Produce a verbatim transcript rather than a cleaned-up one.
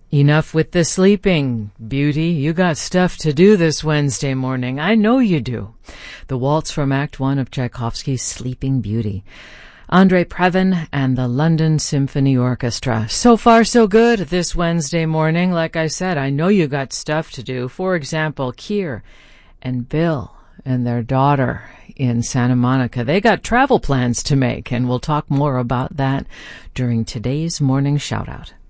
Enough with the sleeping, Beauty. You got stuff to do this Wednesday morning. I know you do. The waltz from Act One of Tchaikovsky's Sleeping Beauty. Andre Previn and the London Symphony Orchestra. So far, so good this Wednesday morning. Like I said, I know you got stuff to do. For example, Keir and Bill and their daughter in Santa Monica. They got travel plans to make, and we'll talk more about that during today's morning shout-out.